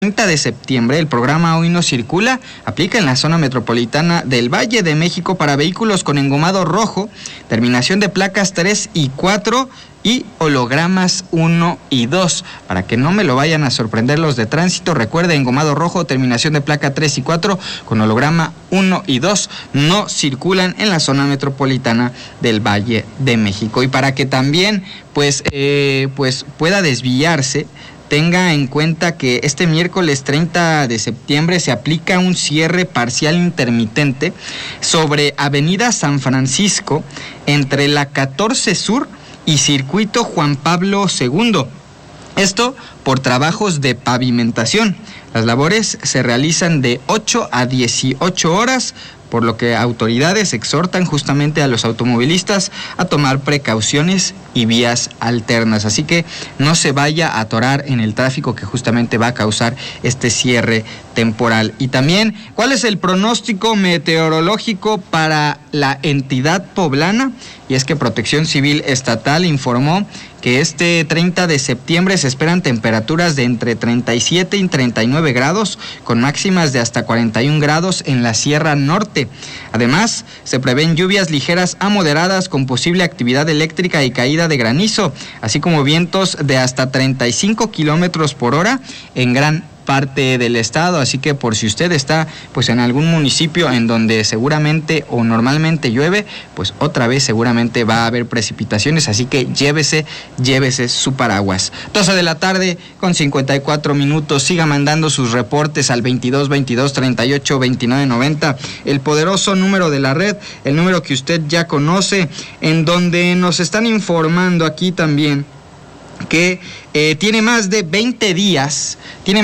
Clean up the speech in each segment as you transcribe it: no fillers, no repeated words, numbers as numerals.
30 de septiembre, el programa Hoy No Circula aplica en la zona metropolitana del Valle de México para vehículos con engomado rojo, terminación de placas 3 y 4 y hologramas 1 y 2. Para que no me lo vayan a sorprender los de tránsito, recuerde, engomado rojo, terminación de placa 3 y 4 con holograma 1 y 2 no circulan en la zona metropolitana del Valle de México. Y para que también pues pueda desviarse, tenga en cuenta que este miércoles 30 de septiembre se aplica un cierre parcial intermitente sobre Avenida San Francisco entre la 14 Sur y Circuito Juan Pablo II. Esto por trabajos de pavimentación. Las labores se realizan de 8 a 18 horas, por lo que autoridades exhortan justamente a los automovilistas a tomar precauciones y vías alternas. Así que no se vaya a atorar en el tráfico que justamente va a causar este cierre temporal. Y también, ¿cuál es el pronóstico meteorológico para la entidad poblana? Y es que Protección Civil Estatal informó que este 30 de septiembre se esperan temperaturas de entre 37 y 39 grados, con máximas de hasta 41 grados en la Sierra Norte. Además, se prevén lluvias ligeras a moderadas con posible actividad eléctrica y caída de granizo, así como vientos de hasta 35 kilómetros por hora en gran parte del estado. Así que por si usted está pues en algún municipio en donde seguramente o normalmente llueve, pues otra vez seguramente va a haber precipitaciones, así que llévese su paraguas. 12 de la tarde con 54 minutos. Siga mandando sus reportes al 22 22 38 29 90, el poderoso número de la red, el número que usted ya conoce, en donde nos están informando aquí también que tiene más de 20 días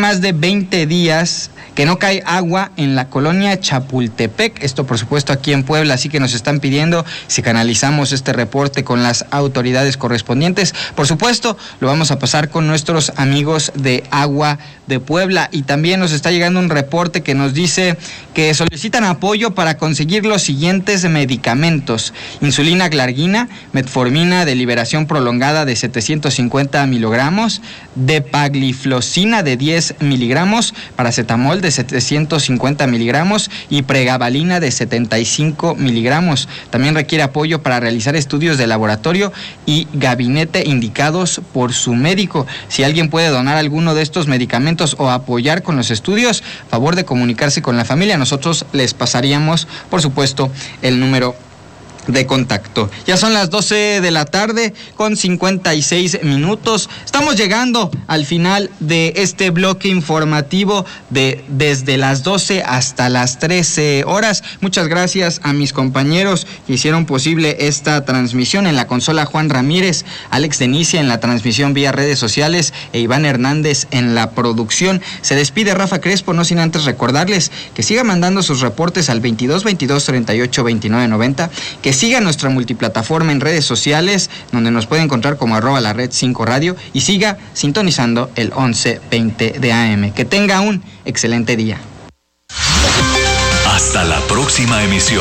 que no cae agua en la colonia Chapultepec, esto por supuesto aquí en Puebla, así que nos están pidiendo si canalizamos este reporte con las autoridades correspondientes. Por supuesto, lo vamos a pasar con nuestros amigos de Agua de Puebla. Y también nos está llegando un reporte que nos dice que solicitan apoyo para conseguir los siguientes medicamentos: insulina glargina, metformina de liberación prolongada de 750 miligramos, depagliflozina de 10 miligramos, paracetamol de 750 miligramos y pregabalina de 75 miligramos. También requiere apoyo para realizar estudios de laboratorio y gabinete indicados por su médico. Si alguien puede donar alguno de estos medicamentos o apoyar con los estudios, favor de comunicarse con la familia. Nosotros les pasaríamos, por supuesto, el número de contacto. Ya son las 12 de la tarde con 56 minutos. Estamos llegando al final de este bloque informativo desde las 12 hasta las 13 horas. Muchas gracias a mis compañeros que hicieron posible esta transmisión. En la consola, Juan Ramírez, Alex Denicia en la transmisión vía redes sociales e Iván Hernández en la producción. Se despide Rafa Crespo, no sin antes recordarles que siga mandando sus reportes al 22 22 38 29 90, que siga nuestra multiplataforma en redes sociales, donde nos puede encontrar como @lared5 radio, y siga sintonizando el 1120 de AM. Que tenga un excelente día. Hasta la próxima emisión.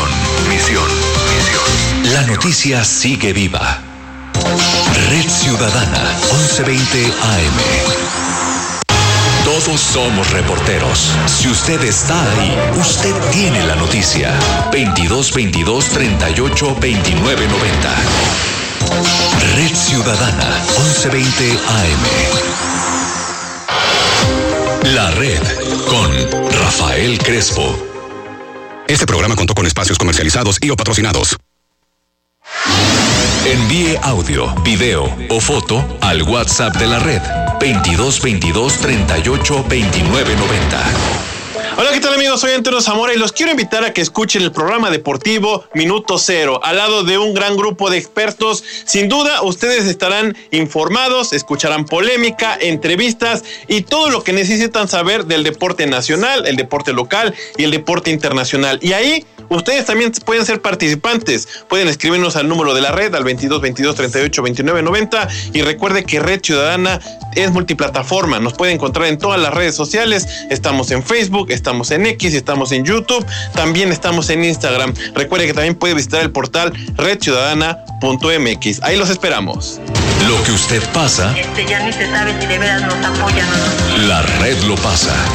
La noticia sigue viva. Red Ciudadana, 1120 AM. Todos somos reporteros. Si usted está ahí, usted tiene la noticia. 22 22 38 29 90. Red Ciudadana, 1120 AM. La Red con Rafael Crespo. Este programa contó con espacios comercializados y o patrocinados. Envíe audio, video o foto al WhatsApp de la Red 22 22 38 29 90. Hola, ¿qué tal, amigos? Soy Antonio Zamora y los quiero invitar a que escuchen el programa deportivo Minuto Cero, al lado de un gran grupo de expertos. Sin duda, ustedes estarán informados, escucharán polémica, entrevistas y todo lo que necesitan saber del deporte nacional, el deporte local y el deporte internacional. Y ahí Ustedes también pueden ser participantes. Pueden escribirnos al número de la red, al 22 22 38 29 90. Y recuerde que Red Ciudadana es multiplataforma. Nos puede encontrar en todas las redes sociales. Estamos en Facebook, estamos en X, estamos en YouTube. También estamos en Instagram. Recuerde que también puede visitar el portal redciudadana.mx. Ahí los esperamos. Lo que usted pasa, Ya ni se sabe si de veras nos apoyan o no. la red lo pasa.